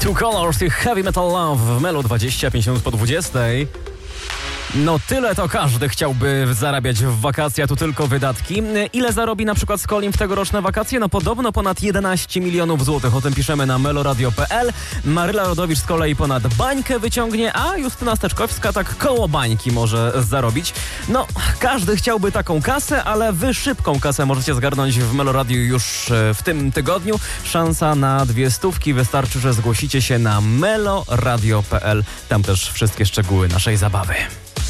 Two Colors i Heavy Metal Love w Melo 25 minut po 20. No tyle to każdy chciałby zarabiać w wakacje, a tu tylko wydatki. Ile zarobi na przykład Skolim w tegoroczne wakacje? No podobno ponad 11 milionów złotych. O tym piszemy na meloradio.pl. Maryla Rodowicz z kolei ponad bańkę wyciągnie, a Justyna Steczkowska tak koło bańki może zarobić. No, każdy chciałby taką kasę, ale wy szybką kasę możecie zgarnąć w Meloradiu już w tym tygodniu. Szansa na 200. Wystarczy, że zgłosicie się na meloradio.pl. Tam też wszystkie szczegóły naszej zabawy.